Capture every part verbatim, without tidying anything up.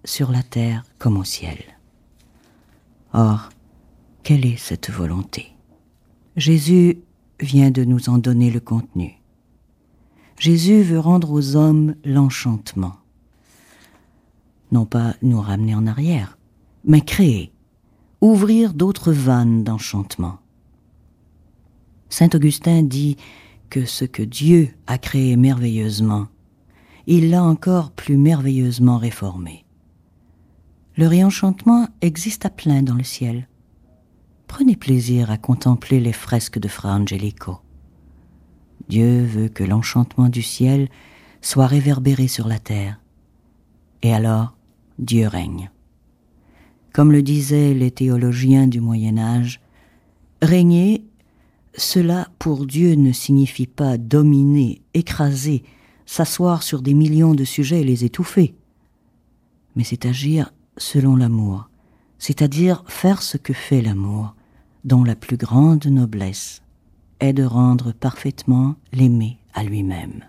sur la terre comme au ciel. Or, quelle est cette volonté ? Jésus vient de nous en donner le contenu. Jésus veut rendre aux hommes l'enchantement. Non pas nous ramener en arrière, mais créer, ouvrir d'autres vannes d'enchantement. Saint Augustin dit que ce que Dieu a créé merveilleusement, il l'a encore plus merveilleusement réformé. Le réenchantement existe à plein dans le ciel. Prenez plaisir à contempler les fresques de Fra Angelico. Dieu veut que l'enchantement du ciel soit réverbéré sur la terre. Et alors, Dieu règne. Comme le disaient les théologiens du Moyen-Âge, régner, cela pour Dieu ne signifie pas dominer, écraser, s'asseoir sur des millions de sujets et les étouffer. Mais c'est agir selon l'amour, c'est-à-dire faire ce que fait l'amour, dont la plus grande noblesse est de rendre parfaitement l'aimé à lui-même.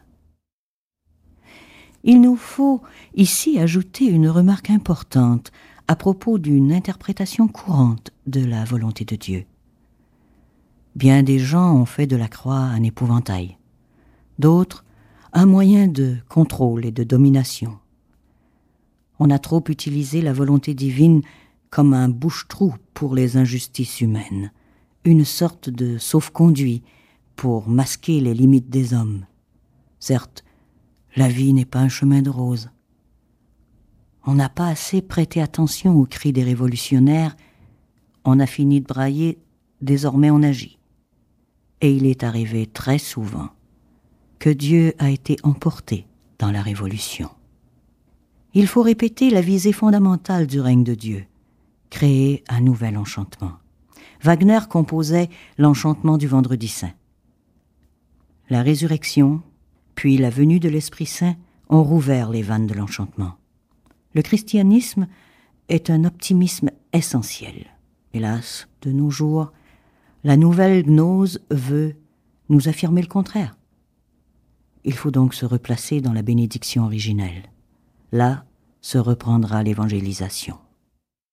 Il nous faut ici ajouter une remarque importante à propos d'une interprétation courante de la volonté de Dieu. Bien des gens ont fait de la croix un épouvantail, d'autres un moyen de contrôle et de domination. On a trop utilisé la volonté divine comme un bouche-trou pour les injustices humaines, une sorte de sauf-conduit pour masquer les limites des hommes. Certes, la vie n'est pas un chemin de roses. On n'a pas assez prêté attention aux cris des révolutionnaires, on a fini de brailler, désormais on agit. Et il est arrivé très souvent que Dieu a été emporté dans la révolution. Il faut répéter la visée fondamentale du règne de Dieu, créer un nouvel enchantement. Wagner composait l'enchantement du Vendredi Saint. La résurrection, puis la venue de l'Esprit Saint ont rouvert les vannes de l'enchantement. Le christianisme est un optimisme essentiel. Hélas, de nos jours, la nouvelle gnose veut nous affirmer le contraire. Il faut donc se replacer dans la bénédiction originelle. Là se reprendra l'évangélisation.